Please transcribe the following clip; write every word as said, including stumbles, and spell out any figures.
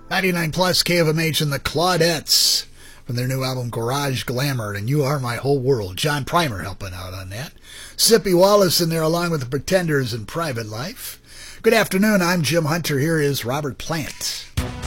ninety-nine plus K F M H and the Claudettes from their new album Garage Glamour and You Are My Whole World. John Primer helping out on that. Sippy Wallace in there along with the Pretenders in Private Life. Good afternoon. I'm Jim Hunter. Here is Robert Plant.